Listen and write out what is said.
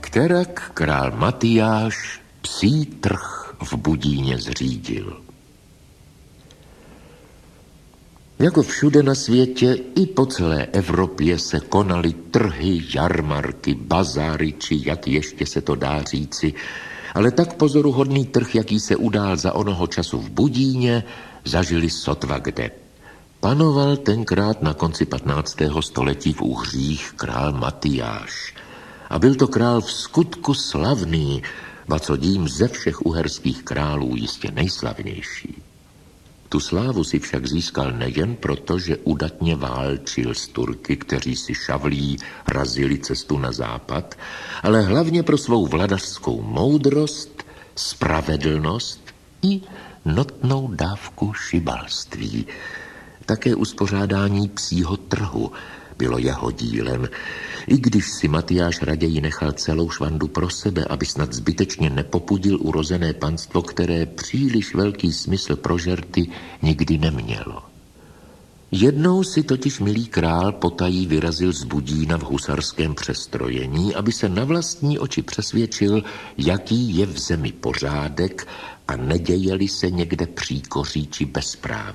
Kterak král Matyáš psí trh v Budíně zřídil. Jako všude na světě, i po celé Evropě se konaly trhy, jarmarky, bazáry, či jak ještě se to dá říci, ale tak pozoruhodný trh, jaký se udál za onoho času v Budíně, zažili sotva kde. Panoval tenkrát na konci 15. století v Uhřích král Matyáš. A byl to král v skutku slavný, ba co dím ze všech uherských králů jistě nejslavnější. Tu slávu si však získal nejen proto, že udatně válčil s Turky, kteří si šavlí razili cestu na západ, ale hlavně pro svou vladařskou moudrost, spravedlnost i notnou dávku šibalství. Také uspořádání psího trhu bylo jeho dílem, i když si Matyáš raději nechal celou švandu pro sebe, aby snad zbytečně nepopudil urozené panstvo, které příliš velký smysl pro žerty nikdy nemělo. Jednou si totiž milý král potají vyrazil z Budína v husarském přestrojení, aby se na vlastní oči přesvědčil, jaký je v zemi pořádek a nedějeli se někde příkoří či bezpráví.